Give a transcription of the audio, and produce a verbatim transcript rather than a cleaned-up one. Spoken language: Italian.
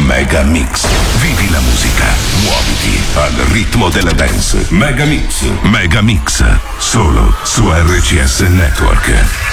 Mega Mix. Vivi la musica, muoviti al ritmo della dance. Mega Mix. Mega Mix. Solo su R C S Network.